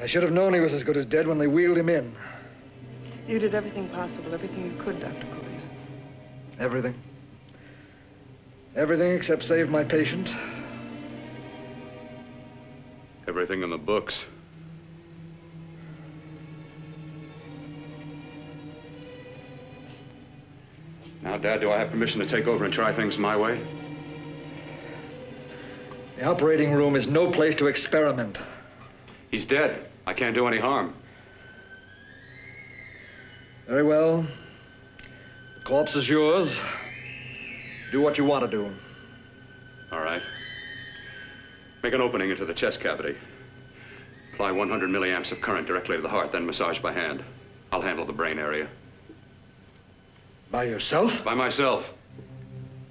I should have known he was as good as dead when they wheeled him in. You did everything possible, everything you could, Dr. Collier. Everything. Everything except save my patient. Everything in the books. Now, Dad, do I have permission to take over and try things my way? The operating room is no place to experiment. He's dead. I can't do any harm. Very well. The corpse is yours. Do what you want to do. All right. Make an opening into the chest cavity. Apply 100 milliamps of current directly to the heart, then massage by hand. I'll handle the brain area. By yourself? By myself.